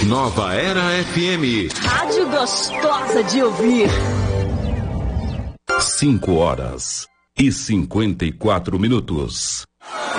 Nova Era FM. Rádio gostosa de ouvir. 5 horas e 54 minutos.